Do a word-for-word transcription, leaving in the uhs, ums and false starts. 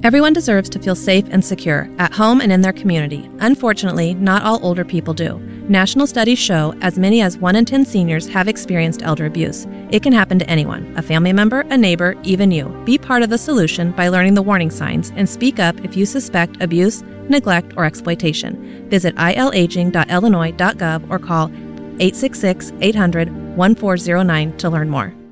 Everyone deserves to feel safe and secure, at home and in their community. Unfortunately, not all older people do. National studies show as many as one in ten seniors have experienced elder abuse. It can happen to anyone, a family member, a neighbor, even you. Be part of the solution by learning the warning signs and speak up if you suspect abuse, neglect, or exploitation. Visit I L aging dot illinois dot gov or call eight six six, eight hundred, one four zero nine to learn more.